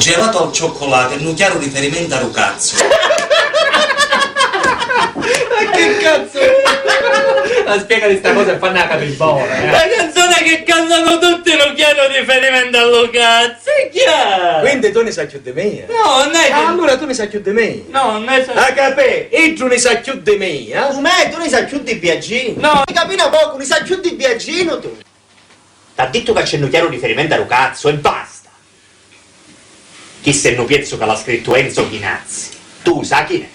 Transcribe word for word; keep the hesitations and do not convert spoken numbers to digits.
gelato al cioccolato, un chiaro riferimento a Rucazzo. Ma che cazzo? Ma spiegati sta cosa e fanno la capibora, eh. La canzone che cantano tutti non chiaro riferimento a Lucazzo, è chiaro. Quindi tu ne sai più di me, eh? No, non è che... Ah, allora tu ne sai più di me. No, non è... A capè, e tu ne sai più di me, eh? Come? Tu ne sai più di Biagino? No. Mi capina poco, ne sai più di Biagino tu. T'ha detto che c'è un chiaro riferimento a Rucazzo e basta. Chi se no piezzo che l'ha scritto Enzo Chinazzi. Tu sai chi è?